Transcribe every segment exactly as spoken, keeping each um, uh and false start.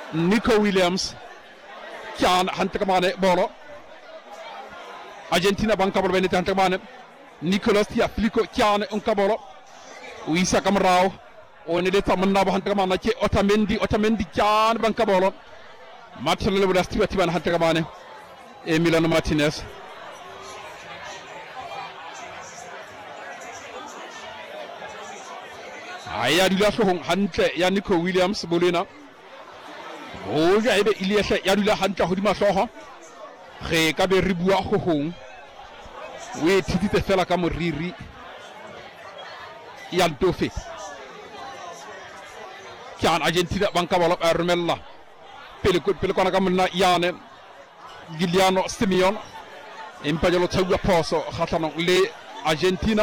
Nico Williams Kian Hantakamane Bolo Argentina Bankabolo Benete Hantakamane Nicolas Tia Flico Kian Unkabolo Wisa Kamrao on est Tamanaba Hantakamana Che Otamendi Otamendi Kian Bankabolo Marcelo Stivan Hantakamane et Milano Martinez. Aya dula sohong hante ya Nico Williams bolena o ya ebe iliasa ya dula hante hodima soho re ka be ribua hohong we titite fela ka moriri ya dofe kan Argentina banka balo armella pele ko pele kona kamna yane Giuliano Simeone impajalo tawga poso khatano le Argentina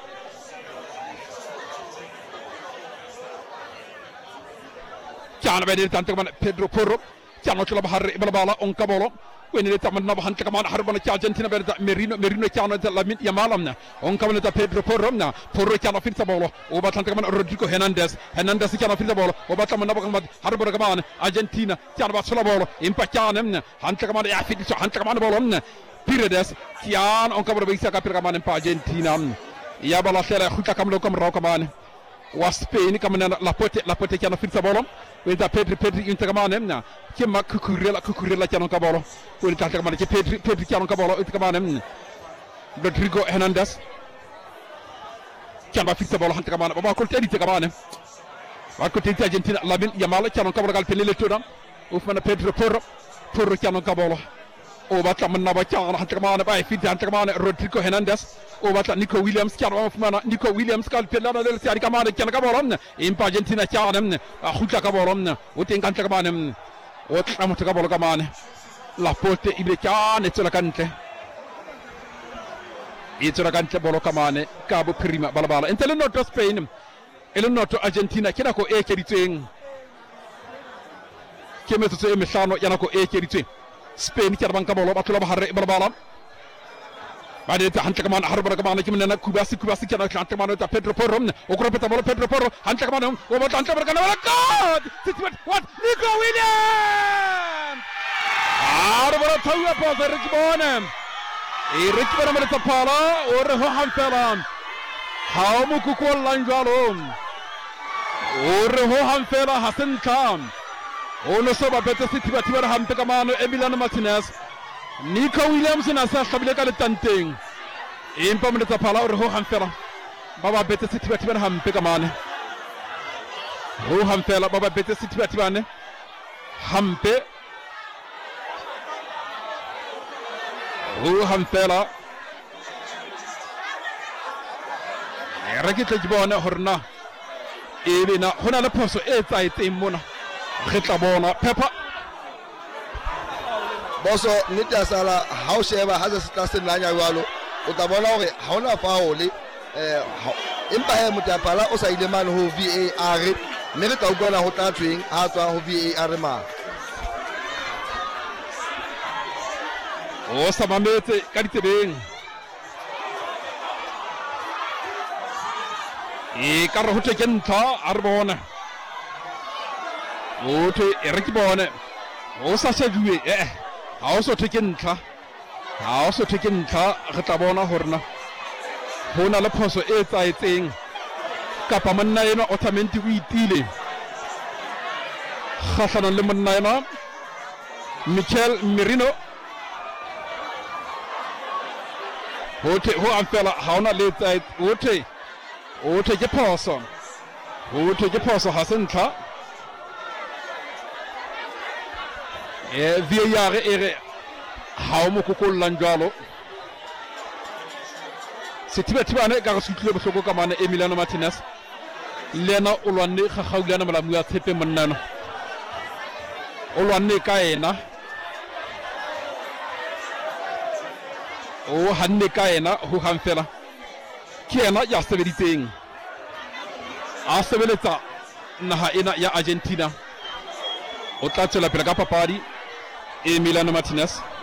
Ciano vede tanto come Pedro Porro, Ciano ce la barre e bala on cavolo, quindi le tamanna bahante come harbona Argentina verde Merino Merino Ciano la mit yamalamna, on cavolo da Pedro Porro, Porro Ciano finta bolo, o batante come Rodrigo Hernandez, Hernandez Ciano finta bolo, o batamana come harbona come Argentina, Ciano va sulla bolo, impacciano, hante come ya finta hante come bolo, Piredes, Ciano on cavolo visa capire come Argentina, ya bala sera huta come come rokamane. Was Spain come la pote la pote Ciano finta bolo. Weda Pedri Pedri intagamane na kema kukurela kukurela Ciano kabolo weda tantagamane ke Pedri Pedri Ciano kabolo intagamane Rodrigo Hernandez Ciano fixa bolo hantagamane baba ko tedi tagamane wa ko tedi Argentina Lamine Yamal Ciano kabolo gal pelele todan ufana Pedro Porro Porro Ciano kabolo o bata manna ba Ciano hantagamane bay fixa hantagamane Rodrigo Hernandez o bata Nico Williams Ciano ufana Nico Williams gal pelana del siari kamane Ciano kabolo impa Argentina Ciano Huta kabolom o tengan tagamane o tamo tagabolo kamane la pote ibecane tola kante e tola kante bolo kamane cabo prima balabala entele noto Spain e lo noto Argentina kina ko e kediten kemeto to e mesano yana ko e kediten Spain kya banka bolo batula bahare balabala Bade ta hanta kamana harbara kamana kimena kubasi kubasi kana hanta kamana ta Pedro Porro o kropeta bolo Pedro Porro hanta kamana o bata hanta kamana God what Nico Williams harbara tawya pa Richmond e Richmond mele tapala or ho hanfela haumu kukol lanjalo or ho hanfela Hassan Khan ono soba beta city batibara hanta kamana Emiliano Martinez Nico Williams na sa sabile kale tanteng impa mele tapala or ho hanfela baba beta city batibara hampe kamane ho hanfela baba beta city batibane hampe ho hanfela rakita jibona horna ebina hona la poso e tsai temona khitla bona pepa Boso nita sala hausheba haza sitase nanya walo utabona hore haona faole eh impa he mutapala o sa ile man ho V A R mere ka ubona ho tatwing ha tswa ho V A R ma o sa mamete kaditebeng e ka re hote kentha arbona o te erekibone o sa seduwe eh ha o so tekentla ha o so tekentla re tla bona horna hona le phoso e tsaetseng kapa manna ena Otamendi o itile khasana le manna ena Mikel Merino hote ho amfela haona le tsait hote hote ke phoso hote ke phoso ha sentla e via re ere haumo kokolla njalo setiba tibane ka sutlo bohloko ka mana Emiliano Martinez lena o lwanne khagauliana malamu ya tshepe mannano o lwanne ka ena o hanne ka ena ho hanfela ke ena ya sebeditseng a sebeletsa naha ena ya Argentina o tla tsela pele ka papadi Emiliano Martinez